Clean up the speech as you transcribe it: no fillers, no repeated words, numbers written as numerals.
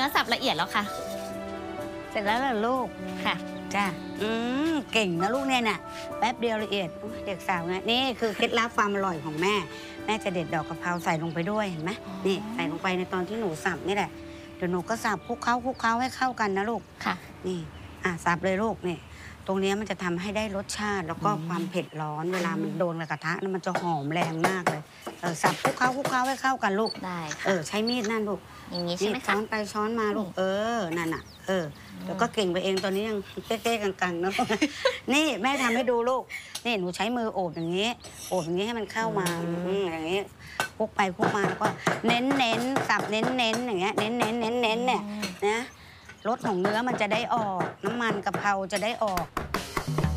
อสับละเอียดแล้วค่ะเสร็จแล้วเหรอลูกค่ะจ้าเก่งนะลูกเนี่ยน่ะแป๊บเดียวละเอียดเด็กสาวไงนี่คือเคล็ดลับความอร่อยของแม่จะเด็ดดอกกะเพราใส่ลงไปด้วยเห็นไหมนี่ใส่ลงไปในตอนที่หนูสับนี่แหละเดี๋ยวหนูก็สับคลุกเคล้าให้เข้ากันนะลูกค่ะนี่สับเลยลูกนี่ตรงนี้มันจะทำให้ได้รสชาติแล้วก็ความเผ็ดร้อนเวลามันโดนกระทะมันจะหอมแรงมากเลยสับคลุกเคล้าให้เข้ากันลูกได้ใช้มีดนั่นลูกอย่างนี้ใช่ไหมคะช้อนไปช้อนมาลูกนั่นน่ะเดี๋ยวก็เก่งไปเองตอนนี้ยังเก้ๆกังๆนะนี่แม่ทำให้ดูลูกนี่หนูใช้มือโอบอย่างนี้ให้มันเข้ามาอย่างนี้คลุกไปคลุกมาแล้วก็เน้นสับเน้นอย่างเงี้ยเน้นเนี่ยนะรสของเนื้อมันจะได้ออกน้ำมันกะเพราจะได้ออก